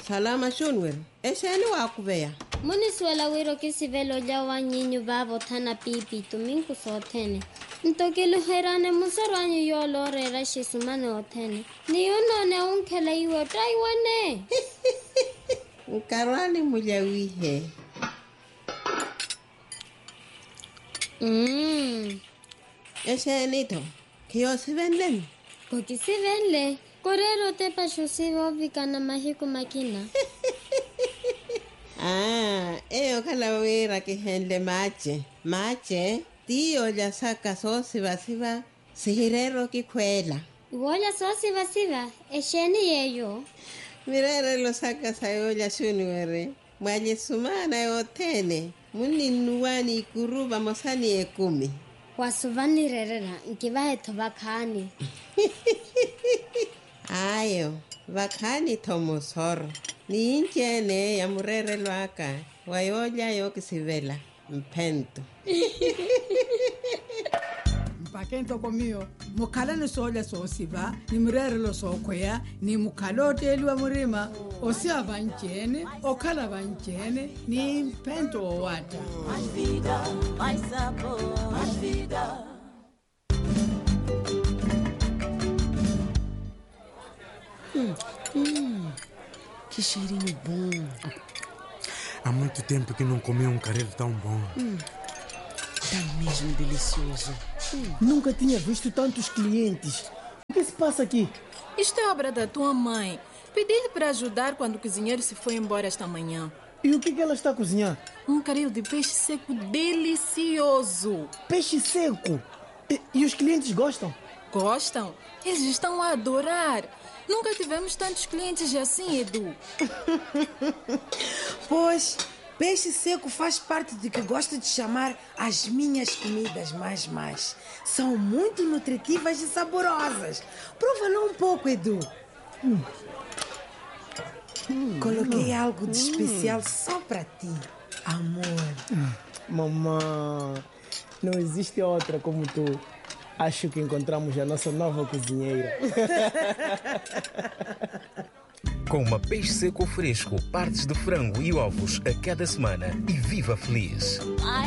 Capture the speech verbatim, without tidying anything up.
Salama shunwer. Esheni wakubeya. Muniswela wiro kisivelo jawa nyinyu babo thana pipi tuminku sothene. Ntokelu herane musarwanyu yolo rera shisumane othene. Ni unone unkela iwe taiwane. Nkarwani mujawihe. Mm. Esheni to. Kiyo sivenlen. Koki sivenle. Korero te pasho sivo vikana mahiku makina. Ah, eyo kalawira kihenle mache. Mache, tiyo ya saka so siva siva, sihirero kikwela. Iwoya so siva siva, esheni yeyo. Mirere lo saka sayo ya shuniwere. Mwaje sumana yotene. Muni nuwani ikuruba mosani ekumi. Wasuvani rerera, nkivahe tovakani. Ayo, vakani tomosoro. Ni injene ya murere lwaka. Wayoja yo kisivela. Mpento. Mpakento komio. Mukala ni soja so siva. Ni murere lo so kwea. Ni mukalote elwa murima. Osia vanchene. Okala vanchene. Ni mpento o wata. Mais vida, mais sabor, mais vida. Hum, hum, que cheirinho bom. Há muito tempo que não comi um caril tão bom. Hum, tá mesmo delicioso. Hum. Nunca tinha visto tantos clientes. O que se passa aqui? Isto é obra da tua mãe. Pedi-lhe para ajudar quando o cozinheiro se foi embora esta manhã. E o que, que ela está a cozinhar? Um caril de peixe seco delicioso. Peixe seco? E, e os clientes gostam? Gostam? Eles estão a adorar. Nunca tivemos tantos clientes assim, Edu. Pois, peixe seco faz parte do que gosto de chamar as minhas comidas mais mais. São muito nutritivas e saborosas. Prova lá um pouco, Edu. Hum. Hum, Coloquei hum, algo de especial hum. só para ti, amor. Hum, mamãe, não existe outra como tu. Acho que encontramos a nossa nova cozinheira. Coma peixe seco fresco, partes de frango e ovos a cada semana e viva feliz.